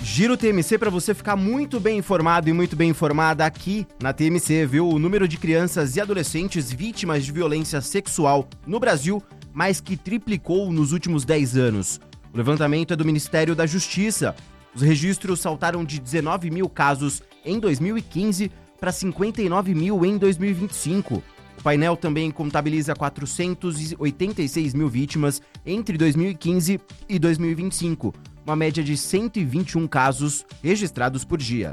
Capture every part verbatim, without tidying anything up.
Giro T M C para você ficar muito bem informado e muito bem informada aqui na T M C, viu? O número de crianças e adolescentes vítimas de violência sexual no Brasil mais que triplicou nos últimos dez anos. O levantamento é do Ministério da Justiça. Os registros saltaram de dezenove mil casos em dois mil e quinze para cinquenta e nove mil em dois mil e vinte e cinco. O painel também contabiliza quatrocentos e oitenta e seis mil vítimas entre dois mil e quinze e dois mil e vinte e cinco, uma média de cento e vinte e um casos registrados por dia.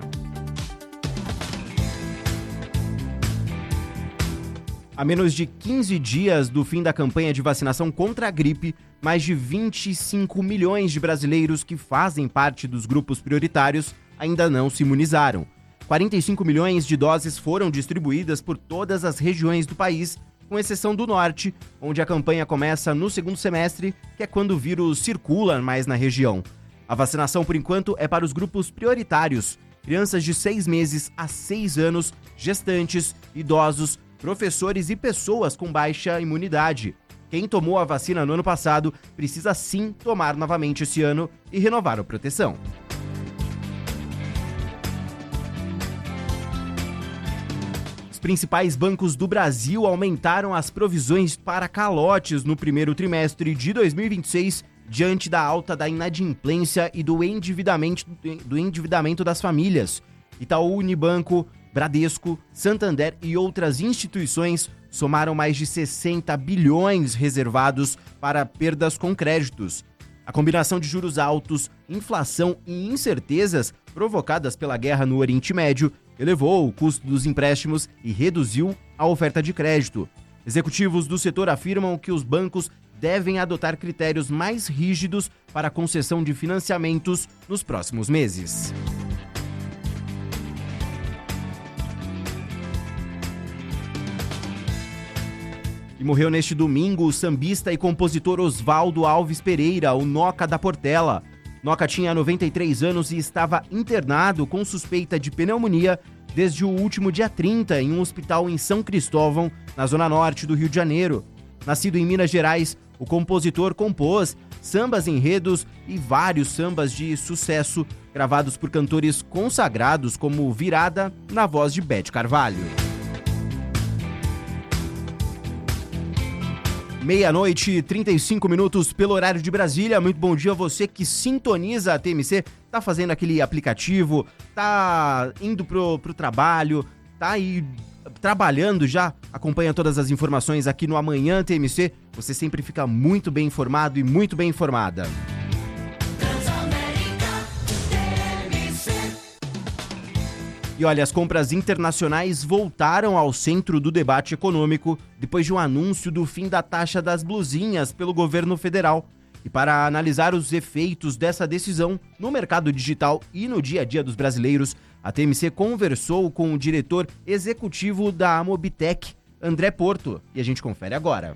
A menos de quinze dias do fim da campanha de vacinação contra a gripe, mais de vinte e cinco milhões de brasileiros que fazem parte dos grupos prioritários ainda não se imunizaram. quarenta e cinco milhões de doses foram distribuídas por todas as regiões do país, com exceção do norte, onde a campanha começa no segundo semestre, que é quando o vírus circula mais na região. A vacinação, por enquanto, é para os grupos prioritários: crianças de seis meses a seis anos, gestantes, idosos, professores e pessoas com baixa imunidade. Quem tomou a vacina no ano passado precisa sim tomar novamente esse ano e renovar a proteção. Os principais bancos do Brasil aumentaram as provisões para calotes no primeiro trimestre de dois mil e vinte e seis, diante da alta da inadimplência e do endividamento, do endividamento das famílias. Itaú Unibanco, Bradesco, Santander e outras instituições somaram mais de sessenta bilhões reservados para perdas com créditos. A combinação de juros altos, inflação e incertezas provocadas pela guerra no Oriente Médio elevou o custo dos empréstimos e reduziu a oferta de crédito. Executivos do setor afirmam que os bancos devem adotar critérios mais rígidos para a concessão de financiamentos nos próximos meses. E morreu neste domingo o sambista e compositor Oswaldo Alves Pereira, o Noca da Portela. Noca tinha noventa e três anos e estava internado com suspeita de pneumonia desde o último dia trinta em um hospital em São Cristóvão, na zona norte do Rio de Janeiro. Nascido em Minas Gerais, o compositor compôs sambas enredos e vários sambas de sucesso gravados por cantores consagrados como Virada, na voz de Bete Carvalho. Meia-noite e trinta e cinco minutos pelo horário de Brasília. Muito bom dia a você que sintoniza a T M C, tá fazendo aquele aplicativo, tá indo pro, pro trabalho, tá aí trabalhando já, acompanha todas as informações aqui no Amanhã T M C. Você sempre fica muito bem informado e muito bem informada. E olha, as compras internacionais voltaram ao centro do debate econômico depois de um anúncio do fim da taxa das blusinhas pelo governo federal. E para analisar os efeitos dessa decisão no mercado digital e no dia a dia dos brasileiros, a T M C conversou com o diretor executivo da Mobitech, André Porto, e a gente confere agora.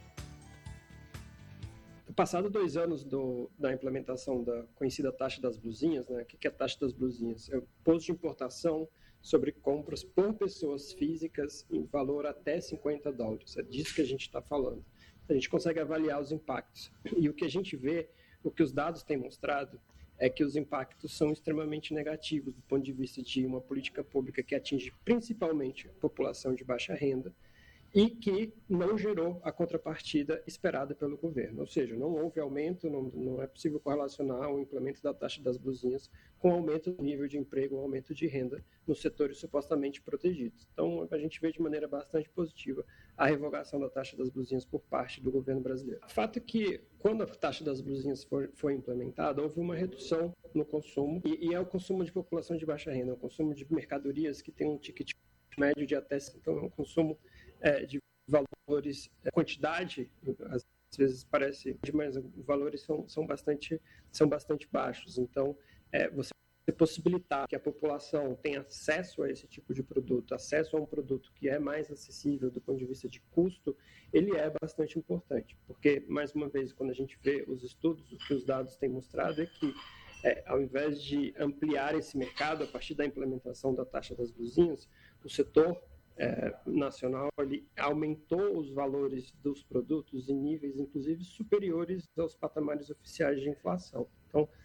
Passado dois anos do, da implementação da conhecida taxa das blusinhas, né? O que é a taxa das blusinhas? É o imposto de importação sobre compras por pessoas físicas em valor até cinquenta dólares. É disso que a gente está falando. A gente consegue avaliar os impactos. E o que a gente vê, o que os dados têm mostrado, é que os impactos são extremamente negativos do ponto de vista de uma política pública que atinge principalmente a população de baixa renda, e que não gerou a contrapartida esperada pelo governo. Ou seja, não houve aumento, não, não é possível correlacionar o implemento da taxa das blusinhas com o aumento do nível de emprego, o aumento de renda nos setores supostamente protegidos. Então, a gente vê de maneira bastante positiva a revogação da taxa das blusinhas por parte do governo brasileiro. O fato é que, quando a taxa das blusinhas foi, foi implementada, houve uma redução no consumo, e, e é o consumo de população de baixa renda, é o consumo de mercadorias que tem um ticket médio de até... Então, é um consumo É, de valores, é, quantidade, às vezes parece, mas os valores são, são, bastante, são bastante baixos. Então, é, você possibilitar que a população tenha acesso a esse tipo de produto, acesso a um produto que é mais acessível do ponto de vista de custo, ele é bastante importante. Porque, mais uma vez, quando a gente vê os estudos, o que os dados têm mostrado é que, é, ao invés de ampliar esse mercado a partir da implementação da taxa das blusinhas, o setor É, nacional, ele aumentou os valores dos produtos em níveis, inclusive, superiores aos patamares oficiais de inflação. Então, a,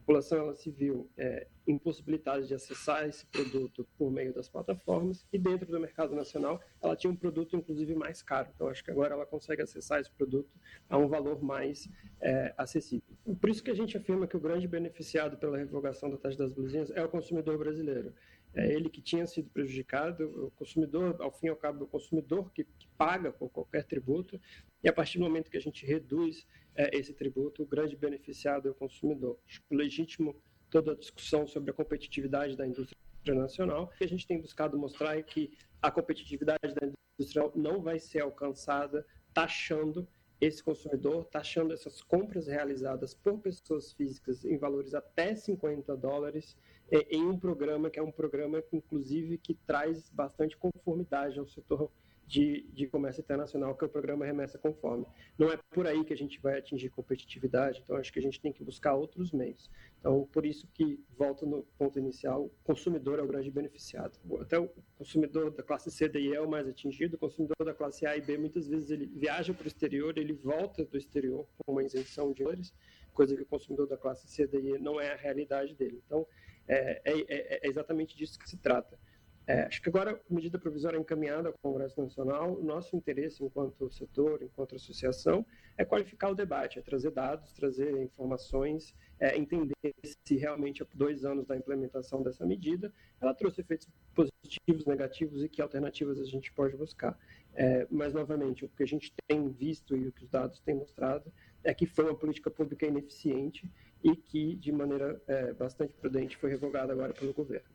população ela se viu é, impossibilitada de acessar esse produto por meio das plataformas e dentro do mercado nacional ela tinha um produto inclusive mais caro. Então acho que agora ela consegue acessar esse produto a um valor mais é, acessível. Por isso que a gente afirma que o grande beneficiado pela revogação da taxa das blusinhas é o consumidor brasileiro. É ele que tinha sido prejudicado, o consumidor, ao fim e ao cabo, o consumidor que, que paga por qualquer tributo, e a partir do momento que a gente reduz é, esse tributo, o grande beneficiado é o consumidor. Acho legítimo toda a discussão sobre a competitividade da indústria nacional. O que a gente tem buscado mostrar é que a competitividade da indústria não vai ser alcançada taxando esse consumidor, taxando essas compras realizadas por pessoas físicas em valores até cinquenta dólares, em um programa que é um programa, inclusive, que traz bastante conformidade ao setor de, de comércio internacional, que é o programa Remessa Conforme. Não é por aí que a gente vai atingir competitividade, então acho que a gente tem que buscar outros meios. Então, por isso que, volto no ponto inicial, o consumidor é o grande beneficiado. Até o consumidor da classe C, D e E é o mais atingido, o consumidor da classe A e B, muitas vezes ele viaja para o exterior, ele volta do exterior com uma isenção de valores, coisa que o consumidor da classe C, D e E não é a realidade dele. Então, é, é, é exatamente disso que se trata. É, acho que agora a medida provisória é encaminhada ao Congresso Nacional. O nosso interesse enquanto setor, enquanto associação, é qualificar o debate, é trazer dados, trazer informações, é, entender se realmente há dois anos da implementação dessa medida ela trouxe efeitos positivos, negativos e que alternativas a gente pode buscar. É, mas, novamente, o que a gente tem visto e o que os dados têm mostrado é que foi uma política pública ineficiente e que, de maneira é, bastante prudente, foi revogada agora pelo governo.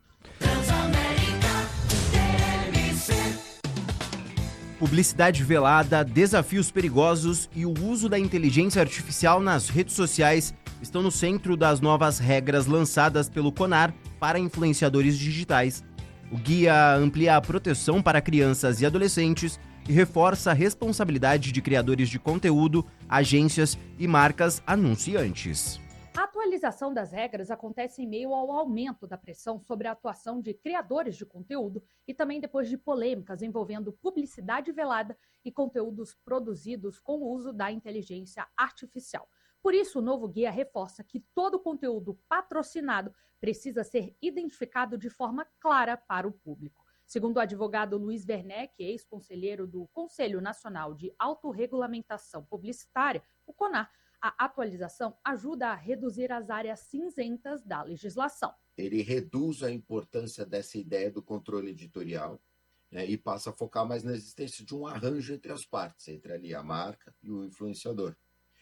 Publicidade velada, desafios perigosos e o uso da inteligência artificial nas redes sociais estão no centro das novas regras lançadas pelo CONAR para influenciadores digitais. O guia amplia a proteção para crianças e adolescentes e reforça a responsabilidade de criadores de conteúdo, agências e marcas anunciantes. A atualização das regras acontece em meio ao aumento da pressão sobre a atuação de criadores de conteúdo e também depois de polêmicas envolvendo publicidade velada e conteúdos produzidos com o uso da inteligência artificial. Por isso, o novo guia reforça que todo conteúdo patrocinado precisa ser identificado de forma clara para o público. Segundo o advogado Luiz Werneck, ex-conselheiro do Conselho Nacional de Autorregulamentação Publicitária, o CONAR, a atualização ajuda a reduzir as áreas cinzentas da legislação. Ele reduz a importância dessa ideia do controle editorial, né, e passa a focar mais na existência de um arranjo entre as partes, entre ali a marca e o influenciador.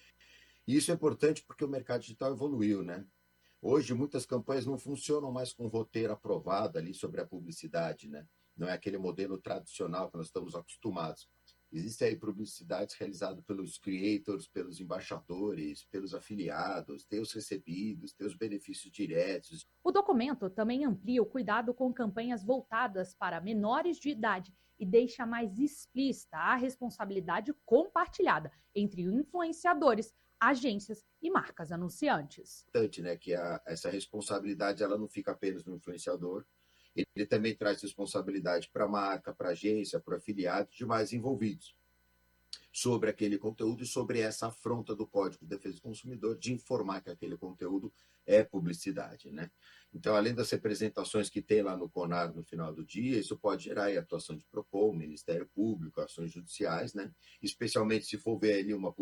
E isso é importante porque o mercado digital evoluiu, né? Hoje, muitas campanhas não funcionam mais com roteiro aprovado ali sobre a publicidade, né? Não é aquele modelo tradicional que nós estamos acostumados. Existem aí publicidades realizadas pelos creators, pelos embaixadores, pelos afiliados, tem os recebidos, tem os benefícios diretos. O documento também amplia o cuidado com campanhas voltadas para menores de idade e deixa mais explícita a responsabilidade compartilhada entre influenciadores, agências e marcas anunciantes. É importante, né, que a, essa responsabilidade ela não fica apenas no influenciador, ele também traz responsabilidade para a marca, para a agência, para o afiliado, demais envolvidos, sobre aquele conteúdo e sobre essa afronta do Código de Defesa do Consumidor de informar que aquele conteúdo é publicidade, né? Então, além das representações que tem lá no CONAR no final do dia, isso pode gerar aí atuação de PROCON, Ministério Público, ações judiciais, né? Especialmente se for ver ali uma